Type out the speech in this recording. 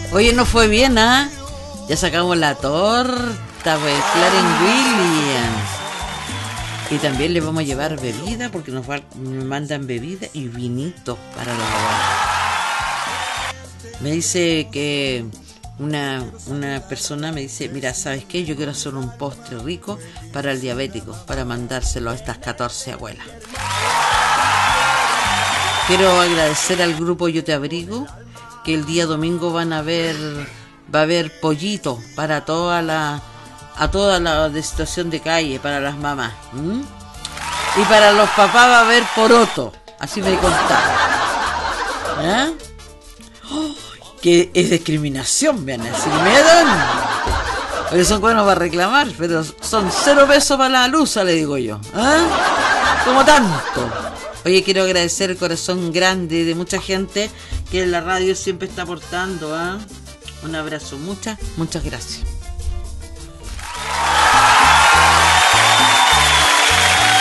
Oye, no fue bien, ¿ah? Ya sacamos la torta, pues, Clarence Williams. Y también le vamos a llevar bebida, porque nos mandan bebida y vinito para los abuelos. Me dice que una persona me dice, mira, ¿sabes qué? Yo quiero hacer un postre rico para el diabético, para mandárselo a estas 14 abuelas. Quiero agradecer al grupo Yo Te Abrigo, que el día domingo va a haber pollito para toda la de situación de calle, para las mamás. Y para los papás va a haber poroto, así me contaron. ¿Ah? Oh, que es discriminación, vean, así que me dan. Porque son buenos para reclamar, pero son 0 pesos para la luz, le digo yo. ¿Ah? Como tanto. Oye, quiero agradecer el corazón grande de mucha gente que en la radio siempre está aportando. Un abrazo, muchas gracias.